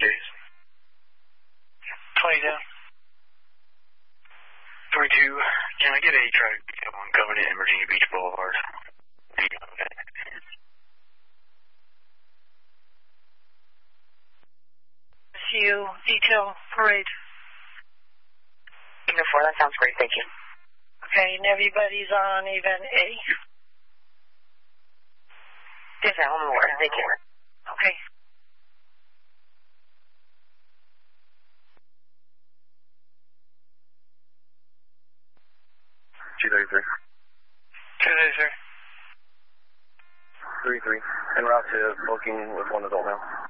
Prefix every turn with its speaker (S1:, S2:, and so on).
S1: days.
S2: 20 down.
S1: 22, can I get a truck on Covenant and Virginia Beach Boulevard? Okay.
S2: SU detail parade.
S3: Even 4, that sounds great, thank you.
S2: Okay, and everybody's on even A.
S3: Yes, I'm aware, thank you.
S2: Okay.
S1: $233.
S2: 233.
S1: 33. En route to booking with one adult now.